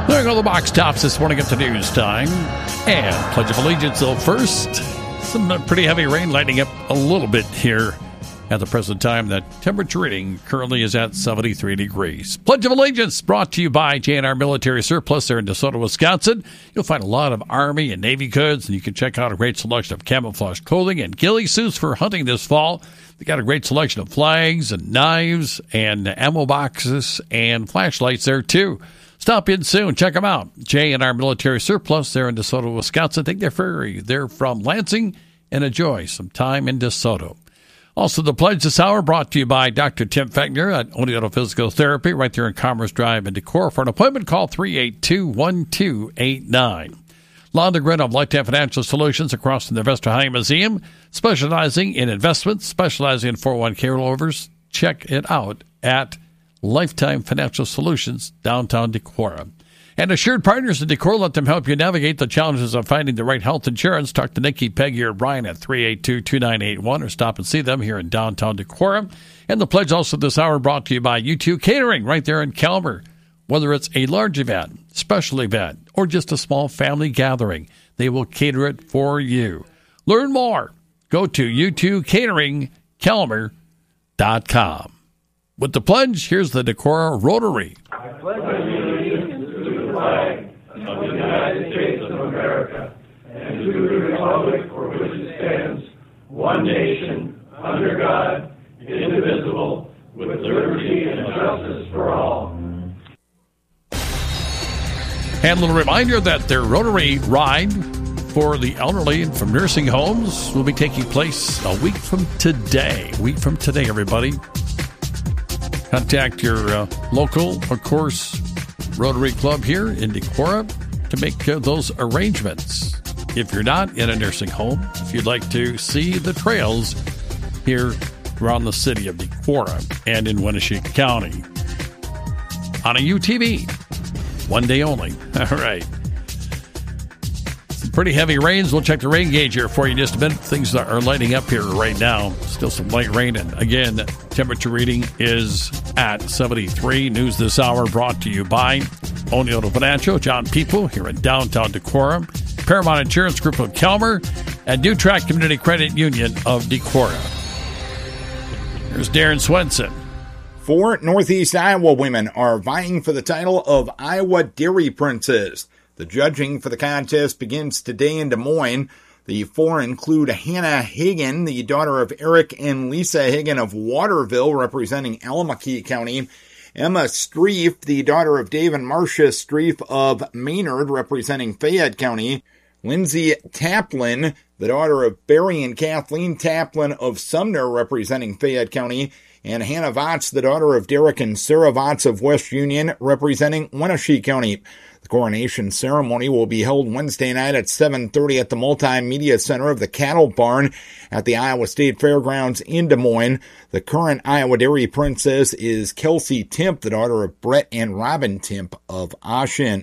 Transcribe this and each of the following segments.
There go the box tops this morning up to news time. And Pledge of Allegiance though first. Some pretty heavy rain lighting up a little bit here at the present time. The temperature reading currently is at 73 degrees. Pledge of Allegiance brought to you by J&R Military Surplus there in DeSoto, Wisconsin. You'll find a lot of Army and Navy goods, and you can check out a great selection of camouflage clothing and ghillie suits for hunting this fall. They got a great selection of flags and knives and ammo boxes and flashlights there too. Stop in soon. Check them out. J&R Military Surplus there in DeSoto, Wisconsin. Take their ferry. They're from Lansing, and enjoy some time in DeSoto. Also, the Pledge this hour brought to you by Dr. Tim Fechner at Oneonta Physical Therapy right there in Commerce Drive in Decorah. For an appointment, call 382-1289. Londa Grin of Lifetime Financial Solutions across from the Investor High Museum, specializing in investments, specializing in 401k rollovers. Check it out at Lifetime Financial Solutions, downtown Decorah. And Assured Partners in Decorah, let them help you navigate the challenges of finding the right health insurance. Talk to Nikki, Peggy, or Brian at 382-2981 or stop and see them here in downtown Decorah. And the Pledge also this hour brought to you by U2 Catering right there in Calmer. Whether it's a large event, special event, or just a small family gathering, they will cater it for you. Learn more. Go to u2cateringcalmer.com. With the Pledge, here's the Decorah Rotary. I pledge allegiance to the flag of the United States of America and to the republic for which it stands, one nation, under God, indivisible, with liberty and justice for all. And a little reminder that their Rotary Ride for the elderly and from nursing homes will be taking place a week from today. Everybody. Contact your local, of course, Rotary Club here in Decorah to make those arrangements. If you're not in a nursing home, if you'd like to see the trails here around the city of Decorah and in Winnebago County on a UTV, one day only. All right. Some pretty heavy rains. We'll check the rain gauge here for you in just a minute. Things are lighting up here right now. Still some light rain. And again, temperature reading is at 73. News this hour brought to you by Oneonta Financial, John People here in downtown Decorah, Paramount Insurance Group of Calmer, and New Track Community Credit Union of Decorah. Here's Darren Swenson. 4 Northeast Iowa women are vying for the title of Iowa Dairy Princess. The judging for the contest begins today in Des Moines. The 4 include Hannah Hagan, the daughter of Eric and Lisa Hagan of Waterville, representing Allamakee County. Emma Streef, the daughter of Dave and Marcia Streef of Maynard, representing Fayette County. Lindsay Taplin, the daughter of Barry and Kathleen Taplin of Sumner, representing Fayette County. And Hannah Votz, the daughter of Derek and Sarah Votz of West Union, representing Wenatchee County. The coronation ceremony will be held Wednesday night at 7:30 at the Multimedia Center of the Cattle Barn at the Iowa State Fairgrounds in Des Moines. The current Iowa Dairy Princess is Kelsey Timp, the daughter of Brett and Robin Timp of Oshen.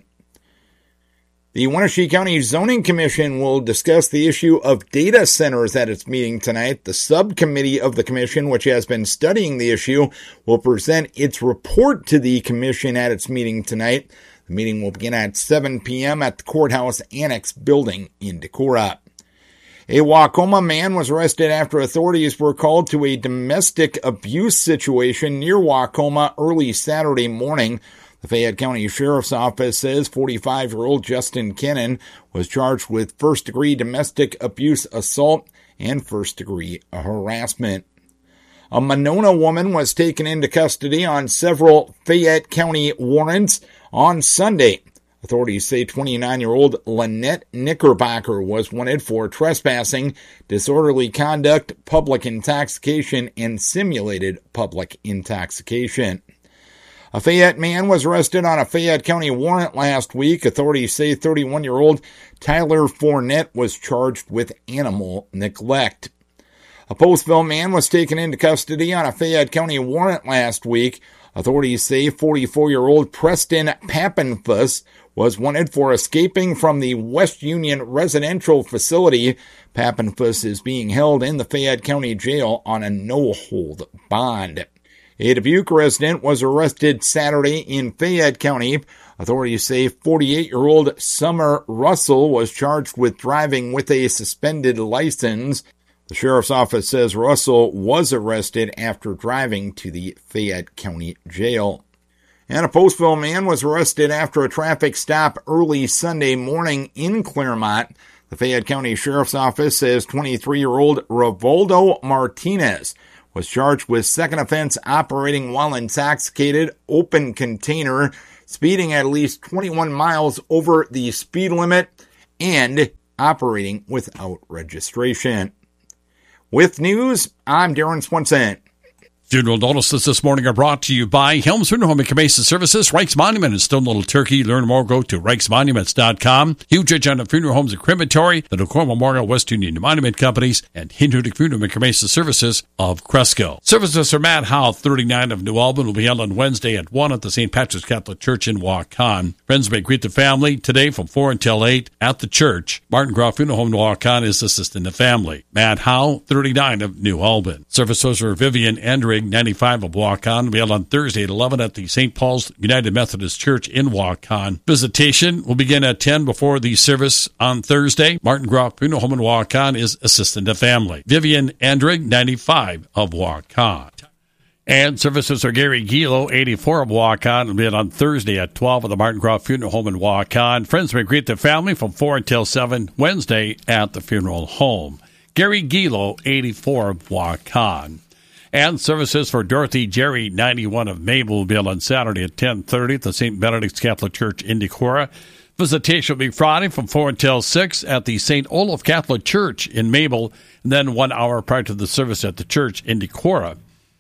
The Wenatchee County Zoning Commission will discuss the issue of data centers at its meeting tonight. The subcommittee of the commission, which has been studying the issue, will present its report to the commission at its meeting tonight. The meeting will begin at 7 p.m. at the Courthouse Annex building in Decorah. A Waukoma man was arrested after authorities were called to a domestic abuse situation near Waukoma early Saturday morning. The Fayette County Sheriff's Office says 45-year-old Justin Kennan was charged with first-degree domestic abuse assault and first-degree harassment. A Monona woman was taken into custody on several Fayette County warrants on Sunday. Authorities say 29-year-old Lynette Knickerbocker was wanted for trespassing, disorderly conduct, public intoxication, and simulated public intoxication. A Fayette man was arrested on a Fayette County warrant last week. Authorities say 31-year-old Tyler Fournette was charged with animal neglect. A Postville man was taken into custody on a Fayette County warrant last week. Authorities say 44-year-old Preston Pappenfuss was wanted for escaping from the West Union residential facility. Pappenfuss is being held in the Fayette County Jail on a no-hold bond. A Dubuque resident was arrested Saturday in Fayette County. Authorities say 48-year-old Summer Russell was charged with driving with a suspended license. The sheriff's office says Russell was arrested after driving to the Fayette County Jail. And a Postville man was arrested after a traffic stop early Sunday morning in Claremont. The Fayette County Sheriff's Office says 23-year-old Rivaldo Martinez was charged with second offense operating while intoxicated, open container, speeding at least 21 miles over the speed limit, and operating without registration. With news, I'm Darren Swenson. Funeral notices this morning are brought to you by Helms Funeral Home and Cremation Services, Reich's Monument in Stone Little Turkey. Learn more, go to reichsmonuments.com. Huge Agenda Funeral Homes and Crematory, the Decor Memorial, West Union Monument Companies, and Hindudic Funeral and Cremation Services of Cresco. Services for Matt Howe, 39 of New Albin, will be held on Wednesday at 1 at the St. Patrick's Catholic Church in Waukon. Friends may greet the family today from 4 until 8 at the church. Martin Groff Funeral Home in Waukon is assisting the family. Matt Howe, 39 of New Albin. Services for Vivian Endrig, 95 of Waukon, will be held on Thursday at 11 at the St. Paul's United Methodist Church in Waukon. Visitation will begin at 10 before the service on Thursday. Martin Groff Funeral Home in Waukon is assisting the family. Vivian Endrig, 95 of Waukon. And services are Gary Gilo, 84 of Waukon, will be held on Thursday at 12 at the Martin Groff Funeral Home in Waukon. Friends may greet the family from 4 until 7 Wednesday at the funeral home. Gary Gilo, 84 of Waukon. And services for Dorothy Jerry, 91 of Mabel, will be held on Saturday at 10:30 at the St. Benedict's Catholic Church in Decorah. Visitation will be Friday from 4 until 6 at the St. Olaf Catholic Church in Mabel, and then 1 hour prior to the service at the church in Decorah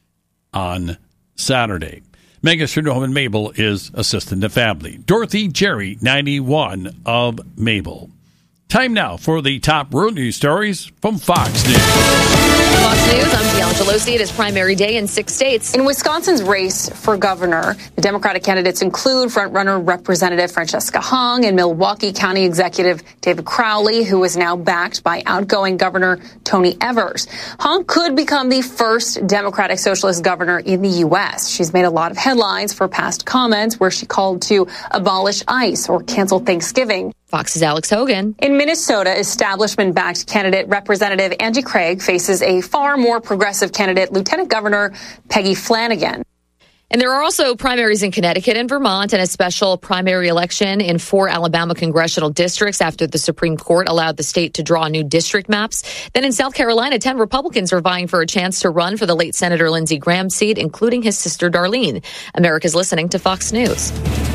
on Saturday. Megan's Funeral Home in Mabel is assisting the family. Dorothy Jerry, 91 of Mabel. Time now for the top rural news stories from Fox News. Fox News, I'm D'Angelo. It is primary day in 6 states. In Wisconsin's race for governor, the Democratic candidates include frontrunner Representative Francesca Hong and Milwaukee County Executive David Crowley, who is now backed by outgoing Governor Tony Evers. Hong could become the first Democratic Socialist governor in the U.S. She's made a lot of headlines for past comments where she called to abolish ICE or cancel Thanksgiving. Fox's Alex Hogan. In Minnesota, establishment-backed candidate Representative Angie Craig faces a far more progressive candidate, Lieutenant Governor Peggy Flanagan. And there are also primaries in Connecticut and Vermont and a special primary election in 4 Alabama congressional districts after the Supreme Court allowed the state to draw new district maps. Then in South Carolina, 10 Republicans are vying for a chance to run for the late Senator Lindsey Graham's seat, including his sister Darlene. America's listening to Fox News.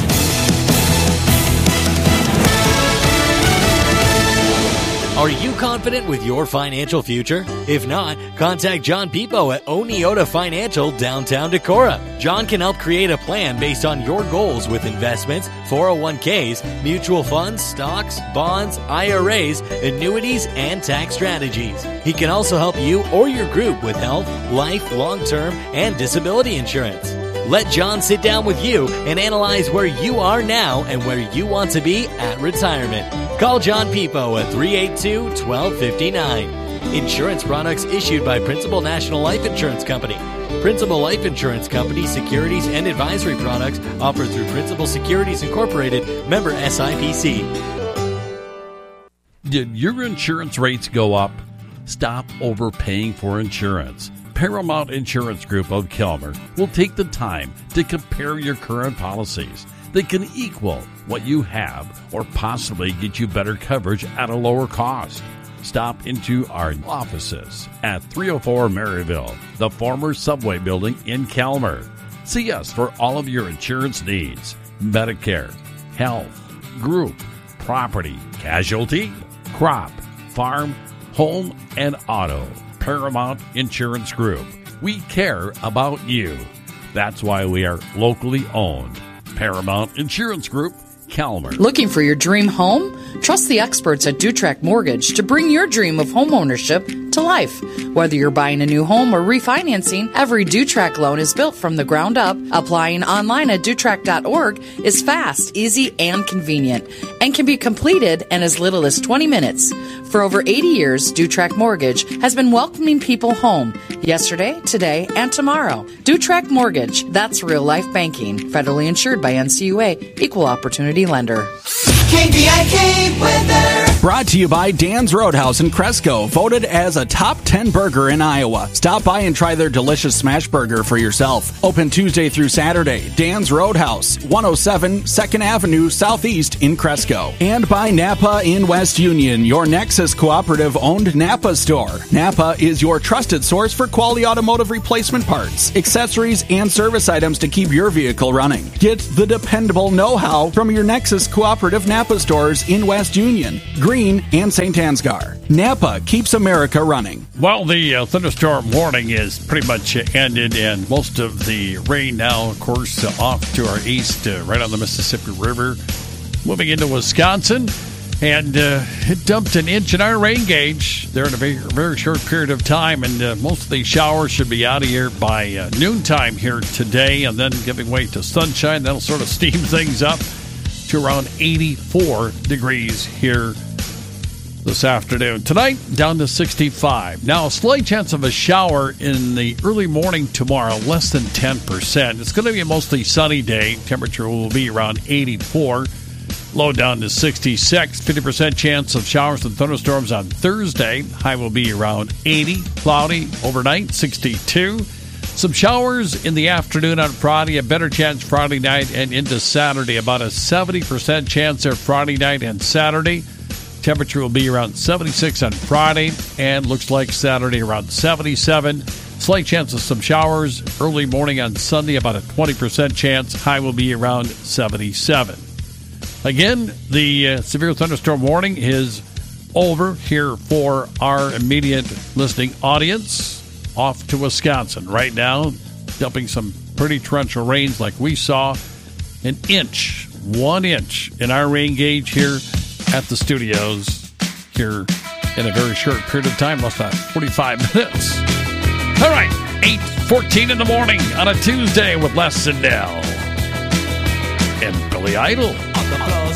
Are you confident with your financial future? If not, contact John Pipo at Oneota Financial, downtown Decorah. John can help create a plan based on your goals with investments, 401ks, mutual funds, stocks, bonds, IRAs, annuities, and tax strategies. He can also help you or your group with health, life, long-term, and disability insurance. Let John sit down with you and analyze where you are now and where you want to be at retirement. Call John Pipo at 382-1259. Insurance products issued by Principal National Life Insurance Company. Principal Life Insurance Company securities and advisory products offered through Principal Securities Incorporated, member SIPC. Did your insurance rates go up? Stop overpaying for insurance. Paramount Insurance Group of Kelmer will take the time to compare your current policies. They can equal what you have or possibly get you better coverage at a lower cost. Stop into our offices at 304 Maryville, the former Subway building in Kelmer. See us for all of your insurance needs. Medicare, health, group, property, casualty, crop, farm, home, and auto. Paramount Insurance Group. We care about you. That's why we are locally owned. Paramount Insurance Group, Kelmer. Looking for your dream home? Trust the experts at Dutrack Mortgage to bring your dream of home ownership to life. Whether you're buying a new home or refinancing, every DuTrack loan is built from the ground up. Applying online at dutrack.org is fast, easy, and convenient, and can be completed in as little as 20 minutes. For over 80 years, DuTrack Mortgage has been welcoming people home yesterday, today, and tomorrow. DuTrack Mortgage, that's real life banking. Federally insured by NCUA, Equal Opportunity Lender. KPIK weather. Brought to you by Dan's Roadhouse in Cresco, voted as a top 10 burger in Iowa. Stop by and try their delicious smash burger for yourself. Open Tuesday through Saturday. Dan's Roadhouse, 107 2nd Avenue Southeast in Cresco. And by Napa in West Union, your Nexus Cooperative-owned Napa store. Napa is your trusted source for quality automotive replacement parts, accessories, and service items to keep your vehicle running. Get the dependable know-how from your Nexus Cooperative Napa stores in West Union, Green, and St. Ansgar. Napa keeps America running. Well, the thunderstorm warning is pretty much ended, and most of the rain now, of course, off to our east, right on the Mississippi River, moving into Wisconsin. And it dumped an inch in our rain gauge there in a very, very short period of time. And most of these showers should be out of here by noontime here today, and then giving way to sunshine. That'll sort of steam things up to around 84 degrees here this afternoon. Tonight, down to 65. Now, a slight chance of a shower in the early morning tomorrow, less than 10%. It's going to be a mostly sunny day. Temperature will be around 84. Low down to 66. 50% chance of showers and thunderstorms on Thursday. High will be around 80. Cloudy overnight, 62. Some showers in the afternoon on Friday. A better chance Friday night and into Saturday. About a 70% chance there Friday night and Saturday. Temperature will be around 76 on Friday. And looks like Saturday around 77. Slight chance of some showers early morning on Sunday. About a 20% chance. High will be around 77. Again, the severe thunderstorm warning is over here for our immediate listening audience. Off to Wisconsin right now, dumping some pretty torrential rains like we saw. 1 inch in our rain gauge here at the studios here in a very short period of time, less than 45 minutes. All right, 8:14 in the morning on a Tuesday with Les Sindell and Billy Idol.